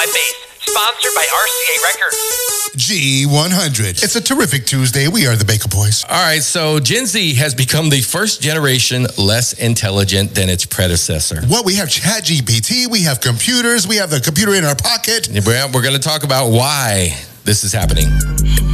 Bass, sponsored by RCA Records. G100. It's a terrific Tuesday. We are the Baker Boys. All right, so Gen Z has become the first generation less intelligent than its predecessor. Well, we have ChatGPT, we have computers, we have the computer in our pocket. We're going to talk about why this is happening.